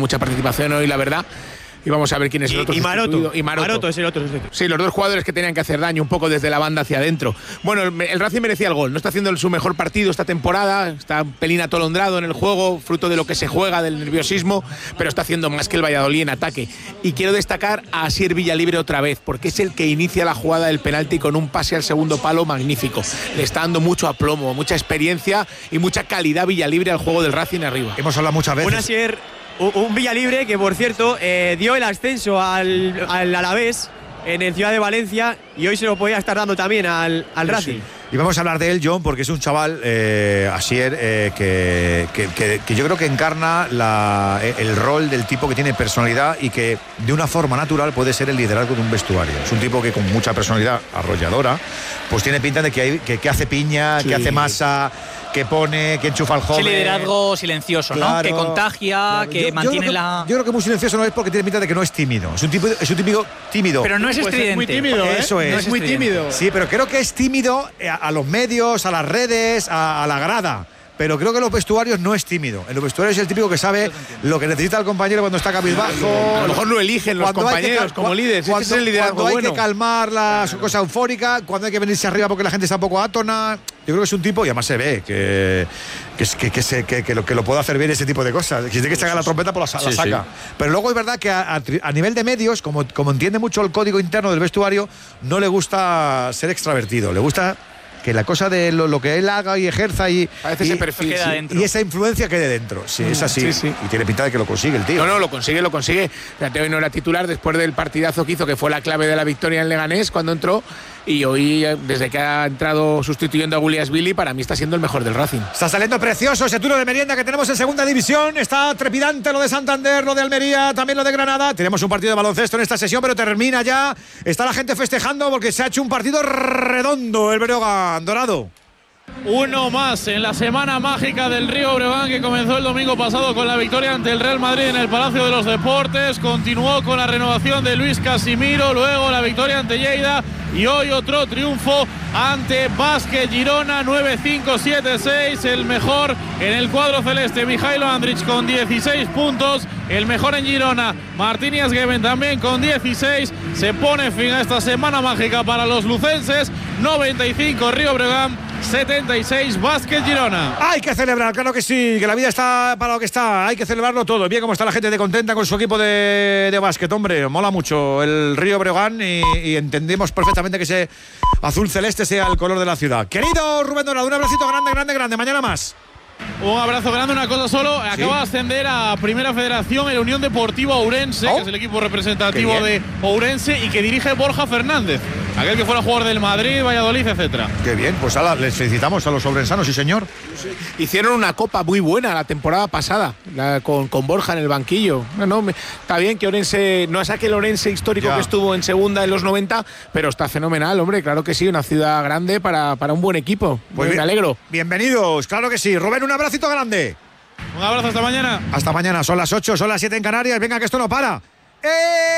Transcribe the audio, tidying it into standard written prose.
mucha participación hoy, la verdad. Y vamos a ver quién es el otro. Y Maroto. Maroto es el otro. Sí, los dos jugadores que tenían que hacer daño un poco desde la banda hacia adentro. Bueno, el Racing merecía el gol. No está haciendo su mejor partido esta temporada. Está un pelín atolondrado en el juego, fruto de lo que se juega, del nerviosismo, pero está haciendo más que el Valladolid en ataque. Y quiero destacar a Asier Villalibre otra vez, porque es el que inicia la jugada del penalti con un pase al segundo palo magnífico. Le está dando mucho aplomo, mucha experiencia y mucha calidad Villalibre al juego del Racing arriba. Hemos hablado muchas veces. Un Asier, un Villalibre que, por cierto, dio el ascenso al Alavés en el Ciudad de Valencia y hoy se lo podía estar dando también al Racing. Sí. Y vamos a hablar de él, John, porque es un chaval, Asier, que yo creo que encarna el rol del tipo que tiene personalidad y que de una forma natural puede ser el liderazgo de un vestuario. Es un tipo que con mucha personalidad arrolladora, pues tiene pinta de que hace piña, sí, que hace masa, que pone, que enchufa al joven. Ese liderazgo silencioso, claro, ¿no? Que contagia, claro, que mantiene yo creo que muy silencioso no es, porque tiene pinta de que no es tímido. Es un tipo tímido. Pero no es estridente. Es muy tímido, ¿eh? Eso es. No es muy tímido. Sí, pero creo que es tímido a los medios, a las redes, a la grada. Pero creo que en los vestuarios no es tímido. En los vestuarios es el típico que sabe lo que necesita el compañero cuando está cabizbajo. A lo mejor lo eligen los compañeros como líderes. Cuando, es el liderazgo cuando hay bueno. que calmar la cosa eufórica, cuando hay que venirse arriba porque la gente está un poco átona. Yo creo que es un tipo, y además se ve que lo puede hacer bien ese tipo de cosas. Si tiene que sacar la trompeta, pues la saca. Sí. Pero luego es verdad que a nivel de medios, como entiende mucho el código interno del vestuario, no le gusta ser extravertido. Le gusta que la cosa de lo que él haga y ejerza y esa influencia quede dentro. Sí, es así. Sí. Y tiene pinta de que lo consigue el tío. No, lo consigue. Fíjate, hoy no era titular después del partidazo que hizo, que fue la clave de la victoria en Leganés cuando entró. Y hoy, desde que ha entrado sustituyendo a Guliasvili, para mí está siendo el mejor del Racing. Está saliendo precioso ese turno de merienda que tenemos en segunda división. Está trepidante lo de Santander, lo de Almería, también lo de Granada. Tenemos un partido de baloncesto en esta sesión, pero termina ya. Está la gente festejando porque se ha hecho un partido redondo el Breogán dorado. Uno más en la semana mágica del Río Breogán, que comenzó el domingo pasado con la victoria ante el Real Madrid en el Palacio de los Deportes, continuó con la renovación de Luis Casimiro, luego la victoria ante Lleida y hoy otro triunfo ante Básquet Girona, 9-5-7-6, el mejor en el cuadro celeste Mijailo Andrić con 16 puntos, el mejor en Girona Martín Iasgueben también con 16, se pone fin a esta semana mágica para los lucenses, 95 Río Breogán, 76 Básquet Girona. Hay que celebrar, claro que sí, que la vida está para lo que está, hay que celebrarlo todo. Bien, como está la gente de contenta con su equipo de básquet, hombre, mola mucho el Río Breogán y entendemos perfectamente que ese azul celeste sea el color de la ciudad. Querido Rubén Dorado, un abracito grande, mañana más. Un abrazo grande, una cosa solo, acaba de ascender a Primera Federación el Unión Deportiva Ourense, que es el equipo representativo de Ourense y que dirige Borja Fernández, aquel que fuera jugador del Madrid, Valladolid, etcétera. Qué bien, pues les felicitamos a los ourensanos, sí señor. Sí. Hicieron una copa muy buena la temporada pasada, con Borja en el banquillo. Está bien que Ourense no saque el Ourense histórico que estuvo en segunda en los 90, pero está fenomenal, hombre, claro que sí, una ciudad grande para un buen equipo. Pues me alegro. Bienvenidos, claro que sí. Rubén, un abracito grande. Un abrazo, hasta mañana. Hasta mañana, son las 8, son las 7 en Canarias. Venga, que esto no para.